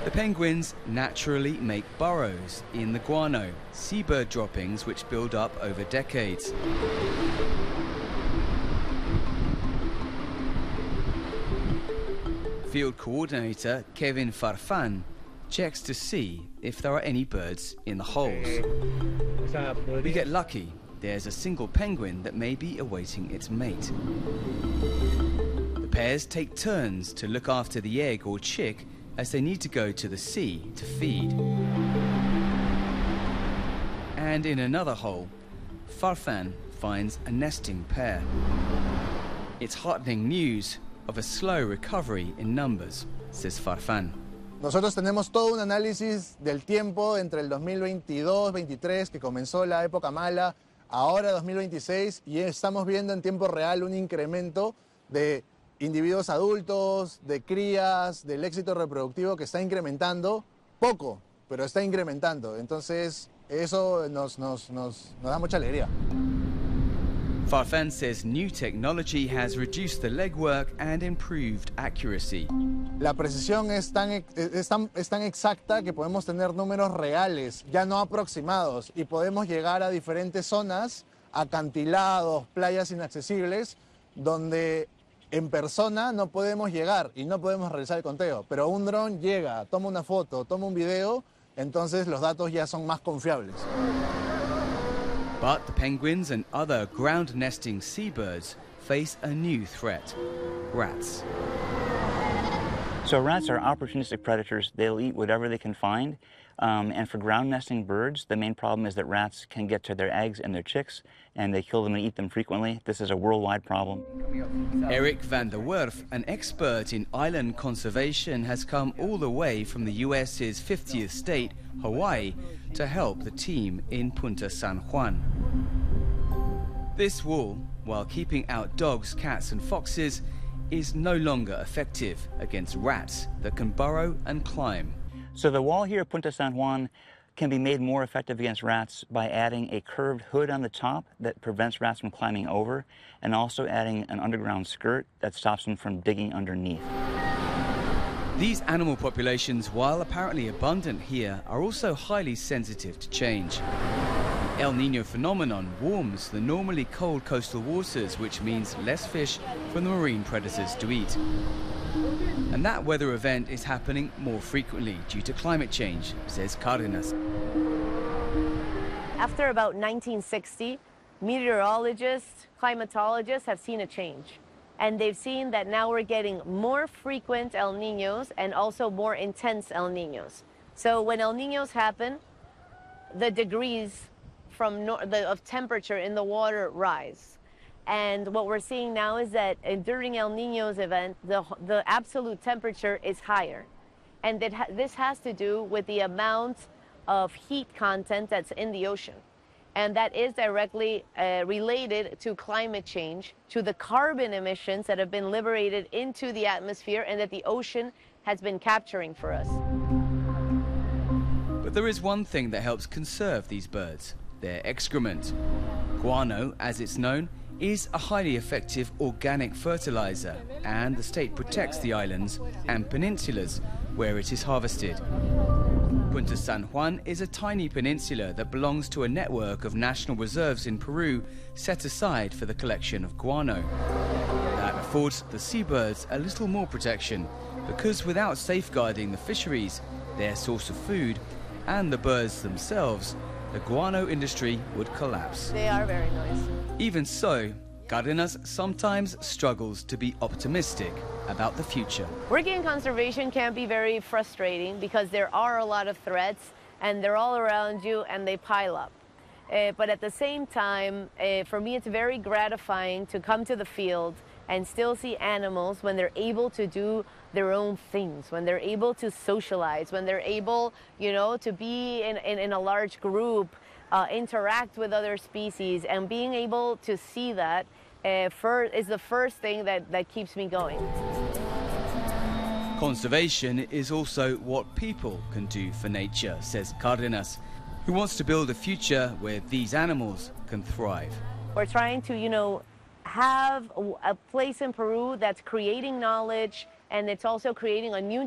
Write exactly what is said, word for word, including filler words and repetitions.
The penguins naturally make burrows in the guano, seabird droppings which build up over decades. Field coordinator Kevin Farfan checks to see if there are any birds in the holes. We get lucky. There's a single penguin that may be awaiting its mate. The pairs take turns to look after the egg or chick as they need to go to the sea to feed. And in another hole, Farfan finds a nesting pair. It's heartening news of a slow recovery in numbers, says Farfan. Nosotros tenemos todo un análisis del tiempo entre el dos mil veintidós veintitrés, que comenzó la época mala, ahora dos mil veintiséis, y estamos viendo en tiempo real un incremento de individuos adultos, de crías, del éxito reproductivo que está incrementando, poco, pero está incrementando. Entonces, eso nos, nos, nos, nos da mucha alegría. Farfan says new technology has reduced the legwork and improved accuracy. La precisión es tan, es, tan, es tan exacta que podemos tener números reales, ya no aproximados, y podemos llegar a diferentes zonas, acantilados, playas inaccesibles, donde en persona no podemos llegar y no podemos realizar el conteo. Pero un dron llega, toma una foto, toma un video, entonces los datos ya son más confiables. But the penguins and other ground-nesting seabirds face a new threat: rats. So rats are opportunistic predators. They'll eat whatever they can find. Um, and for ground-nesting birds, the main problem is that rats can get to their eggs and their chicks, and they kill them and eat them frequently. This is a worldwide problem. Eric van der Werf, an expert in island conservation, has come all the way from the U S's fiftieth state, Hawaii, to help the team in Punta San Juan. This wall, while keeping out dogs, cats and foxes, is no longer effective against rats that can burrow and climb. So the wall here at Punta San Juan can be made more effective against rats by adding a curved hood on the top that prevents rats from climbing over, and also adding an underground skirt that stops them from digging underneath. These animal populations, while apparently abundant here, are also highly sensitive to change. El Niño phenomenon warms the normally cold coastal waters, which means less fish for the marine predators to eat. And that weather event is happening more frequently due to climate change, says Cardenas. After about nineteen sixty, meteorologists, climatologists have seen a change. And they've seen that now we're getting more frequent El Niños and also more intense El Niños. So when El Niños happen, the degrees from no the, of temperature in the water rise. And what we're seeing now is that uh, during El Niño's event, the, the absolute temperature is higher. And that ha this has to do with the amount of heat content that's in the ocean. And that is directly uh, related to climate change, to the carbon emissions that have been liberated into the atmosphere and that the ocean has been capturing for us. But there is one thing that helps conserve these birds: their excrement. Guano, as it's known, is a highly effective organic fertilizer, and the state protects the islands and peninsulas where it is harvested. Punta San Juan is a tiny peninsula that belongs to a network of national reserves in Peru set aside for the collection of guano. That affords the seabirds a little more protection, because without safeguarding the fisheries, their source of food, and the birds themselves, the guano industry would collapse. They are very noisy. Even so, Cardenas sometimes struggles to be optimistic about the future. Working in conservation can be very frustrating because there are a lot of threats and they're all around you and they pile up. Uh, but at the same time, uh, for me, it's very gratifying to come to the field and still see animals when they're able to do their own things, when they're able to socialize, when they're able, you know, to be in, in, in a large group, uh, interact with other species, and being able to see that uh, for, is the first thing that, that keeps me going. Conservation is also what people can do for nature, says Cardenas, who wants to build a future where these animals can thrive. We're trying to, you know, have a place in Peru that's creating knowledge, and it's also creating a new